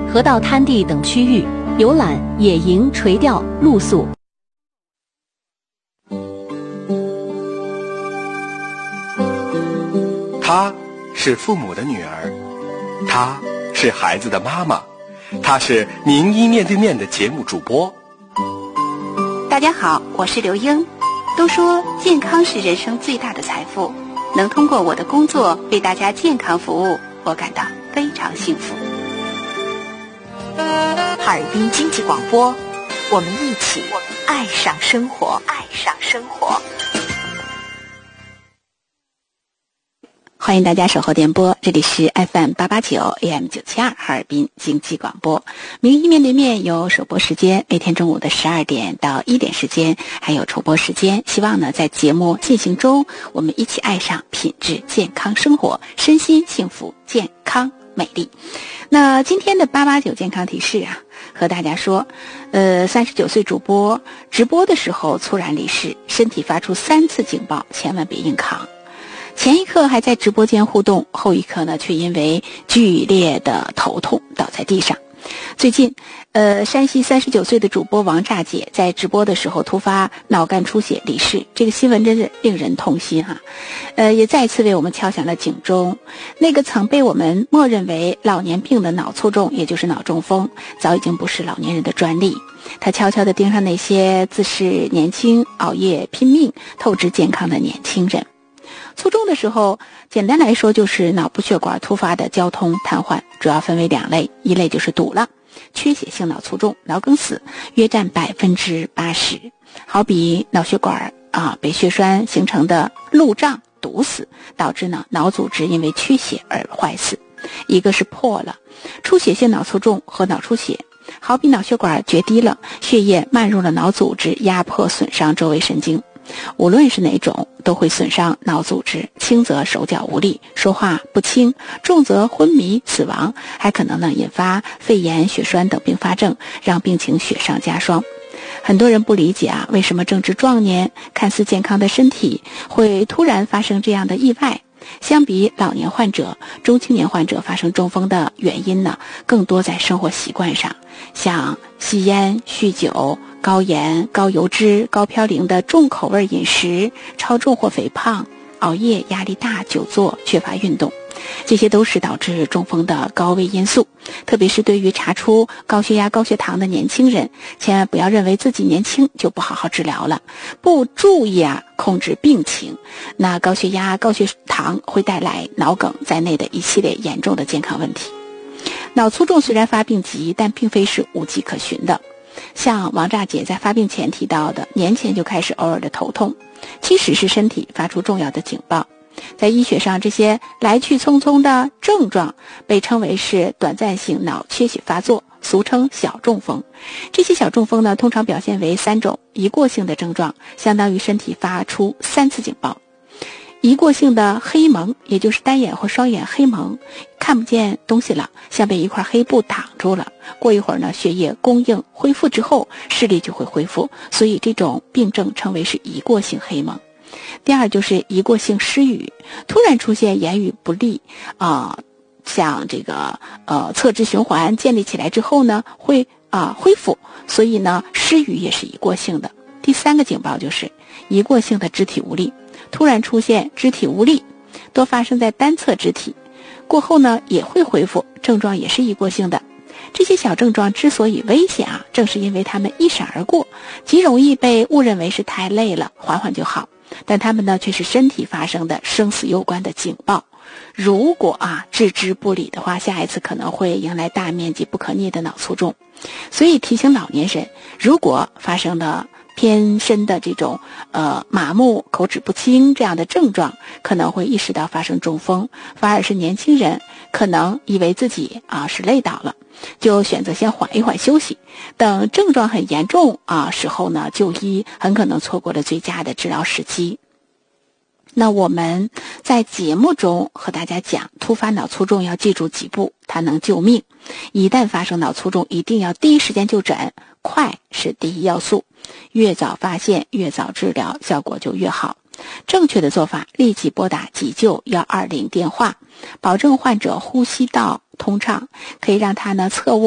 河道滩地等区域游览、野营、垂钓、露宿。 她是父母的女儿，她是孩子的妈妈，她是名医面对面的节目主播。 大家好，我是刘英。都说健康是人生最大的财富，能通过我的工作为大家健康服务，我感到非常幸福。 哈尔滨经济广播，我们一起爱上生活，爱上生活。 欢迎大家守候电波，这里是 FM 889 AM 972哈尔滨经济广播。名医面对面有首播时间，每天中午的12点到1点时间，还有重播时间。希望呢，在节目进行中，我们一起爱上品质健康生活，身心幸福、健康美丽。那今天的889健康提示啊，和大家说，39岁主播直播的时候猝然离世，身体发出3次警报，千万别硬扛。前一刻还在直播间互动，后一刻呢却因为剧烈的头痛倒在地上。最近山西39岁的主播王炸姐在直播的时候突发脑干出血离世，这个新闻真是令人痛心哈。也再次为我们敲响了警钟。那个曾被我们默认为老年病的脑卒中，也就是脑中风，早已经不是老年人的专利。他悄悄地盯上那些自视年轻、熬夜拼命、透支健康的年轻人。卒中的时候，简单来说就是脑部血管突发的交通瘫痪，主要分为2类，一类就是堵了，缺血性脑卒中、脑梗死约占80%，好比脑血管被血栓形成的路障堵死，导致呢脑组织因为缺血而坏死。一个是破了，出血性脑卒中和脑出血，好比脑血管决堤了，血液漫入了脑组织，压迫损伤周围神经。无论是哪种都会损伤脑组织，轻则手脚无力、说话不清，重则昏迷死亡，还可能呢引发肺炎、血栓等并发症，让病情雪上加霜。很多人不理解为什么正值壮年、看似健康的身体会突然发生这样的意外。相比老年患者，中青年患者发生中风的原因呢，更多在生活习惯上，像吸烟、酗酒、高盐、高油脂、高嘌呤的重口味饮食、超重或肥胖、熬夜、压力大、久坐、缺乏运动，这些都是导致中风的高危因素。特别是对于查出高血压、高血糖的年轻人，千万不要认为自己年轻就不好好治疗了，不注意控制病情，那高血压、高血糖会带来脑梗在内的一系列严重的健康问题。脑卒中虽然发病急，但并非是无迹可寻的。像王炸姐在发病前提到的，年前就开始偶尔的头痛，其实是身体发出重要的警报。在医学上，这些来去匆匆的症状被称为是短暂性脑缺血发作，俗称小中风。这些小中风呢，通常表现为3种一过性的症状，相当于身体发出3次警报。一过性的黑蒙，也就是单眼或双眼黑蒙，看不见东西了，像被一块黑布挡住了。过一会儿呢，血液供应恢复之后，视力就会恢复，所以这种病症称为是一过性黑蒙。第二就是一过性失语，突然出现言语不利像这个侧支循环建立起来之后呢，会恢复，所以呢失语也是一过性的。第3个警报就是一过性的肢体无力，突然出现肢体无力，多发生在单侧肢体，过后呢也会恢复，症状也是一过性的。这些小症状之所以危险正是因为它们一闪而过，极容易被误认为是太累了，缓缓就好，但它们呢却是身体发生的生死攸关的警报。如果置之不理的话，下一次可能会迎来大面积不可逆的脑卒中。所以提醒老年人，如果发生了偏深的这种麻木、口齿不清这样的症状，可能会意识到发生中风，反而是年轻人可能以为自己是累倒了，就选择先缓一缓休息，等症状很严重时候呢就医，很可能错过了最佳的治疗时机。那我们在节目中和大家讲，突发脑卒中要记住几步，它能救命。一旦发生脑卒中，一定要第一时间就诊，快是第一要素，越早发现越早治疗，效果就越好。正确的做法，立即拨打急救120电话，保证患者呼吸道通畅，可以让他侧卧